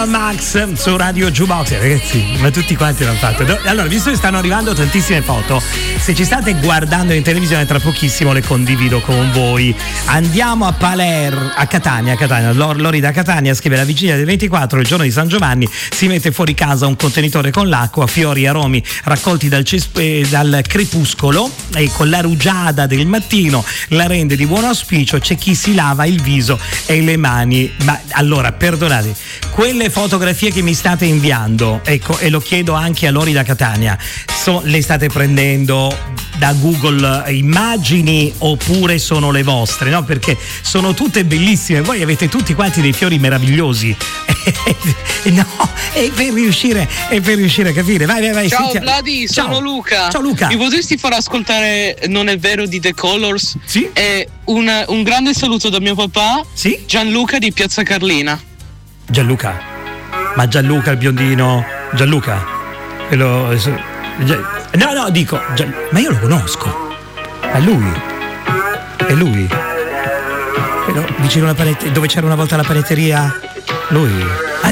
Max su Radio Jukebox. Ragazzi, ma tutti quanti l'hanno fatto. Allora, visto che stanno arrivando tantissime foto, se ci state guardando in televisione tra pochissimo le condivido con voi. Andiamo a Catania. Lori da Catania scrive: la vigilia del 24, il giorno di San Giovanni, si mette fuori casa un contenitore con l'acqua, fiori e aromi raccolti dal crepuscolo, e con la rugiada del mattino la rende di buon auspicio. C'è chi si lava il viso e le mani. Ma allora, perdonate, quelle fotografie che mi state inviando, ecco, e lo chiedo anche a Lori da Catania, le state prendendo da Google Immagini oppure sono le vostre? No, perché sono tutte bellissime, voi avete tutti quanti dei fiori meravigliosi. No, è per riuscire a capire. Vai. Ciao Vladi, sono Luca. Ciao Luca. Mi potresti far ascoltare Non è vero di The Colors? Sì. E un grande saluto da mio papà. Sì. Gianluca di Piazza Carlina. Gianluca il biondino, Gianluca. No, dico, ma io lo conosco. È lui. Vicino alla panetteria, dove c'era una volta la panetteria, lui.